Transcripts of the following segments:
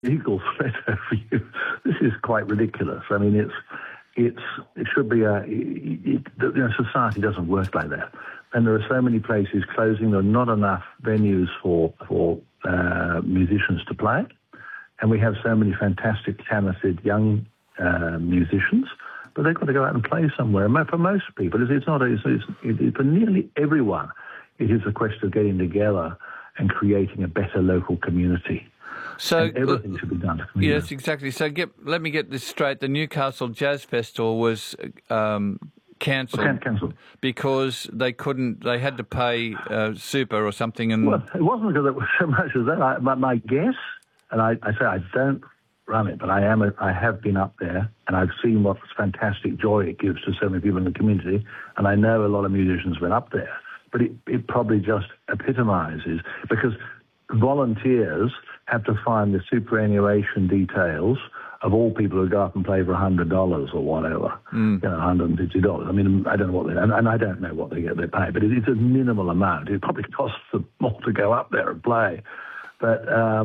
legal threat over you. This is quite ridiculous. I mean, it should be society doesn't work like that. And there are so many places closing. There are not enough venues for musicians to play. And we have so many fantastic, talented young musicians, but they've got to go out and play somewhere. And for most people, for nearly everyone, it is a question of getting together and creating a better local community. So and everything should be done. Yes, exactly. So let me get this straight. The Newcastle Jazz Festival was cancelled because they couldn't. They had to pay super or something. And well, it wasn't because it was so much as that. My guess, and I say I don't run it, but I have been up there and I've seen what fantastic joy it gives to so many people in the community. And I know a lot of musicians went up there, but it probably just epitomises because volunteers have to find the superannuation details of all people who go up and play for $100 or whatever, $150. I mean, I don't know what and I don't know what they pay, but it's a minimal amount. It probably costs them more to go up there and play, but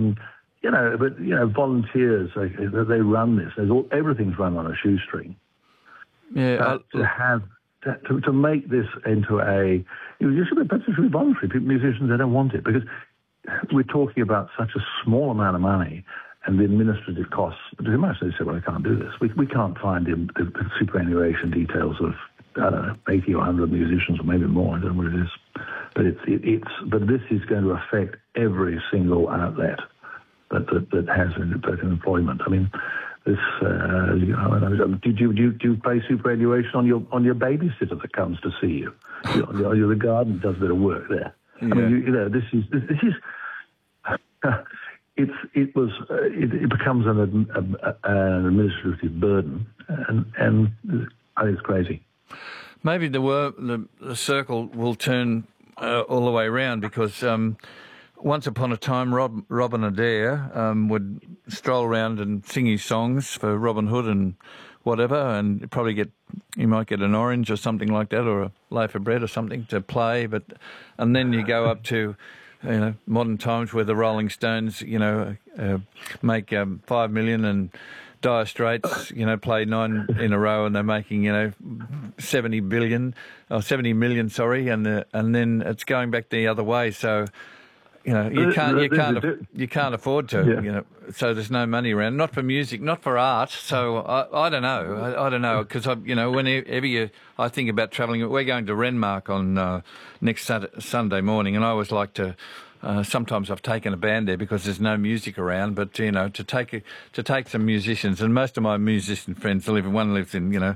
volunteers they run this. Everything's run on a shoestring. Yeah, to make this into it should be voluntary. Musicians, they don't want it because we're talking about such a small amount of money and the administrative costs. They might say, well, I can't do this. We can't find the superannuation details of, I don't know, 80 or 100 musicians or maybe more. I don't know what it is. But this is going to affect every single outlet that has an employment. I mean, this. Do you pay superannuation on your babysitter that comes to see you? The garden does a bit of work there. Yeah. I mean, this is. It becomes an administrative burden, and I think it's crazy. Maybe the circle will turn all the way around because once upon a time, Robin Adair would stroll around and sing his songs for Robin Hood and whatever, and you might get an orange or something like that, or a loaf of bread or something to play. And then you go up to modern times where the Rolling Stones, make 5 million and Dire Straits, play 9 in a row and they're making, 70 million, and then it's going back the other way. So, you can't afford to, yeah. So there's no money around, not for music, not for art. So I don't know. I don't know because whenever I think about travelling, we're going to Renmark on next Sunday morning, and I always like to. Sometimes I've taken a band there because there's no music around, but to take some musicians, and most of my musician friends one lives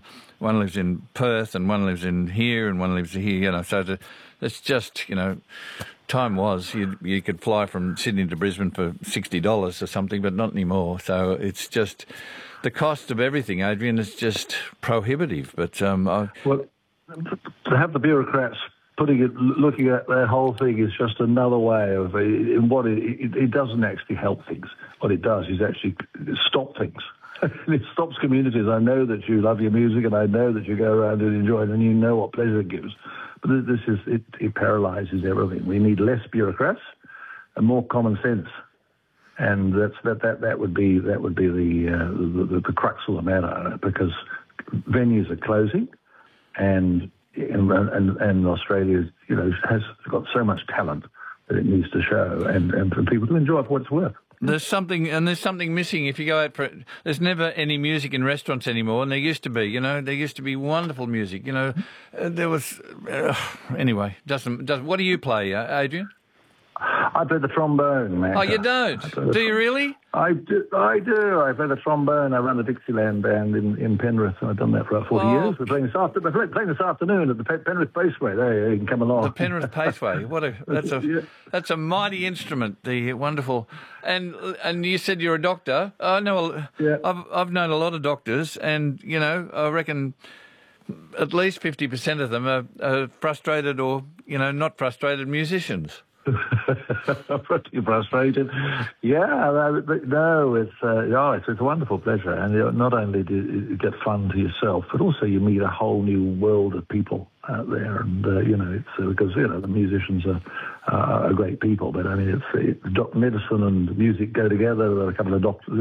in Perth, and one lives in here, and one lives here. So it's just time was you could fly from Sydney to Brisbane for $60 or something, but not anymore. So it's just the cost of everything, Adrian, is just prohibitive. But to have the bureaucrats looking at the whole thing is just another way of it doesn't actually help things. What it does is actually stop things. It stops communities. I know that you love your music, and I know that you go around and enjoy it, and you know what pleasure it gives. But it paralyzes everything. We need less bureaucrats and more common sense, and that would be the crux of the matter, because venues are closing, and Australia has got so much talent that it needs to show, and for people to enjoy it for what it's worth. There's something missing. If you go out there's never any music in restaurants anymore, and there used to be. There used to be wonderful music. There was anyway. Doesn't. What do you play, Adrian? I play the trombone, man. Oh, you don't? Do you really? I do. I play the trombone. I run the Dixieland band in Penrith. I've done that for about 40 years. We're playing this afternoon at the Penrith Paceway. There, you can come along. The Penrith Paceway. That's a mighty instrument. The wonderful. And you said you're a doctor. I know. Yeah. I've known a lot of doctors, and I reckon at least 50% of them are frustrated or not frustrated musicians. Pretty frustrated. Yeah, no, it's a wonderful pleasure, and not only do you get fun to yourself, but also you meet a whole new world of people out there, and it's because the musicians are great people, but I mean medicine and music go together. There are a couple of doctors.